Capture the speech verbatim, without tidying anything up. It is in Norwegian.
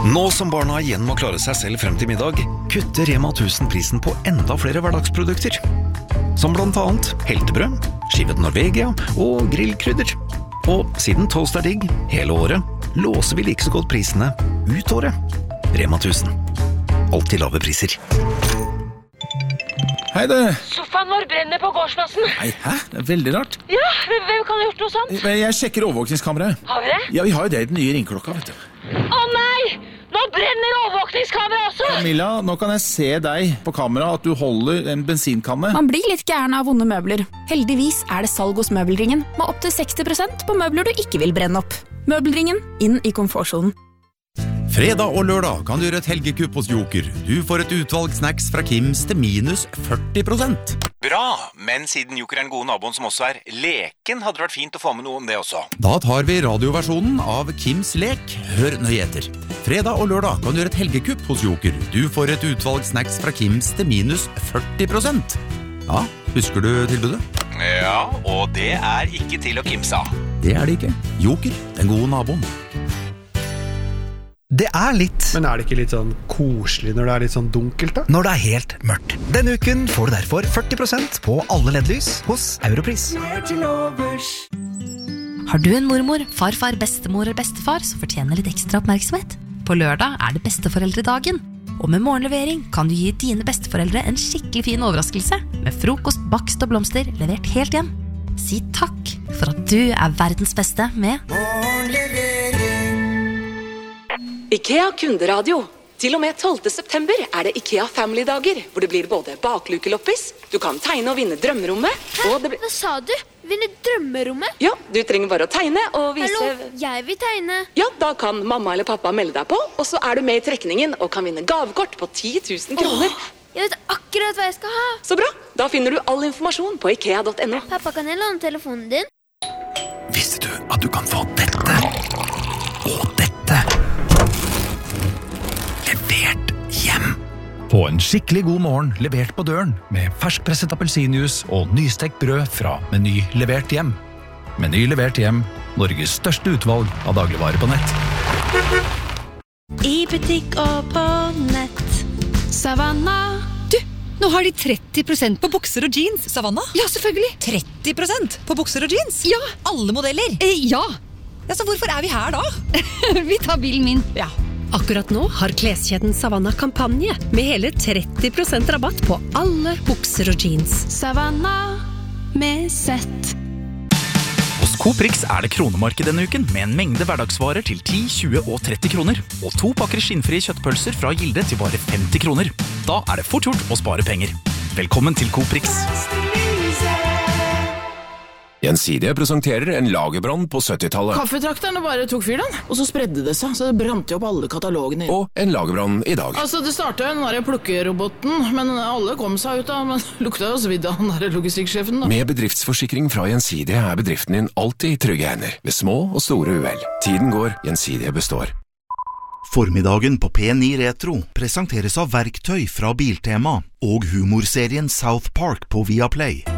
Nå som barna igjen må klare seg selv frem til middag, kutter Rema tusen prisen på enda flere hverdagsprodukter. Som blant annet heltebrød, skivet Norvegia og grillkrydder. Og siden toast er digg hele året, låser vi like så godt prisene ut året. Rema tusen. Alltid lave priser. Hei det. Sofaen vår brenner på gårdsplassen. Nei, hæ? Det er veldig rart. Ja, hvem kan ha gjort noe sånt? Jeg sjekker overvåkningskameraet. Har vi det? Ja, vi har jo det i den nye ringklokka, vet du. Å nei! Nå brenner overvåkningskameraet også! Camilla, nå kan jeg se deg på kamera at du holder en bensinkanne. Man blir litt gæren av vonde møbler. Heldigvis er det salg hos Møbelringen, med opp til seksti prosent på møbler du ikke vil brenne opp. Møbelringen, inn i komfortsonen. Fredag og lørdag kan du gjøre et helgekupp hos Joker. Du får et utvalg snacks fra Kims til minus førti prosent. Bra, men siden Joker er den gode naboen som også er leken, hadde det vært fint å få med noe om det også. Da tar vi radioversjonen av Kims lek. Hør nøye etter. Fredag og lørdag kan du gjøre et helgekupp hos Joker. Du får et utvalg snacks fra Kims til minus førti prosent. Ja, husker du tilbudet? Ja, og det er ikke til å kimse av. Det er det ikke. Joker, den gode naboen. Det er litt. Men er det ikke litt sånn koselig når det er litt sånn dunkelt da? Når det er helt mørkt. Denne uken får du derfor førti prosent på alle L E D-lys hos Europris. Har du en mormor, farfar, bestemor eller bestefar som fortjener litt ekstra oppmerksomhet? På lørdag er det besteforeldredagen. Og med morgenlevering kan du gi dine besteforeldre en skikkelig fin overraskelse med frokost, bakst og blomster levert helt hjem. Si takk for at du er verdens beste med IKEA kunderadio. Til og med tolvte september er det IKEA Family-dager, hvor det blir både baklukeloppis, du kan tegne og vinne drømmerommet. Hæ? Og det blir... Hva sa du? Vinne drømmerommet? Ja, du trenger bare å tegne og vise... Hallo, jeg vil tegne. Ja, da kan mamma eller pappa melde deg på, og så er du med i trekningen og kan vinne gavekort på ti tusen kroner. Åh, jeg vet akkurat hva jeg skal ha. Så bra, da finner du all informasjon på ikea punktum no. Pappa, kan jeg låne telefonen din? Visste du at du kan få dette og dette levert hjem? Få en skikkelig god morgen levert på døren med ferskpresset appelsinjuice og nystekt brød fra Meny levert hjem. Meny levert hjem, Norges største utvalg av dagligvarer på nett. I butikk og på nett. Savanna. Du, nå har de tretti prosent på bukser og jeans. Savanna? Ja, selvfølgelig. tretti prosent på bukser og jeans? Ja. Alle modeller? Eh, ja. Ja, så hvorfor er vi her da? Vi tar bilen min. Ja. Akkurat nå har kleskjeden Savanna kampanje med hele tretti prosent rabatt på alle bukser og jeans. Savanna med sett. Hos Coprix er det kronemarked denne uken med en mengde hverdagsvarer til ti, tjue og tretti kroner. Og to pakker skinnfrie kjøttpølser fra Gilde til bare femti kroner. Da er det fort gjort å spare penger. Velkommen til Coprix. Gjensidige presenterer en lagerbrann på syttitallet. Kaffetrakterne bare tok fyr den, og så spredde det seg, så det brant jo opp alle katalogene. Og en lagerbrann i dag. Altså, det startet jo den der plukkeroboten, men alle kom seg ut av, men lukta jo svidd av den der logistikksjefen da. Med bedriftsforsikring fra Gjensidige er bedriften din alltid i trygge hender, ved små og store uhell. Tiden går, Gjensidige består. Formiddagen på P ni Retro presenteres av verktøy fra Biltema og humorserien South Park på Viaplay.